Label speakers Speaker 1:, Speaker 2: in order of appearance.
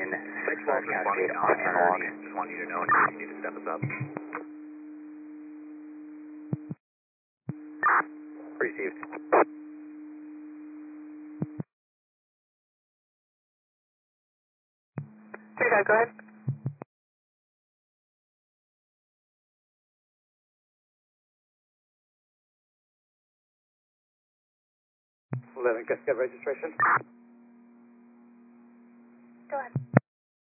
Speaker 1: Cascade on analog.
Speaker 2: Just want you to know in case you need to step us up. Received.
Speaker 1: Okay, go ahead.
Speaker 2: Cascade registration.
Speaker 1: Go ahead.